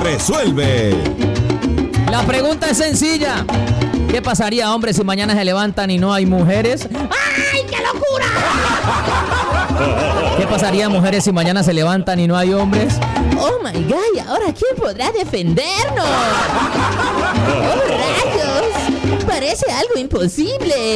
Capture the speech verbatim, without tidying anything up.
resuelve. La pregunta es sencilla. ¿Qué pasaría, hombres, si mañana se levantan y no hay mujeres? ¡Ay, qué locura! ¿Qué pasaría, mujeres, si mañana se levantan y no hay hombres? Oh my God, ¿y ahora quién podrá defendernos? ¡Oh, rayos! Parece algo imposible.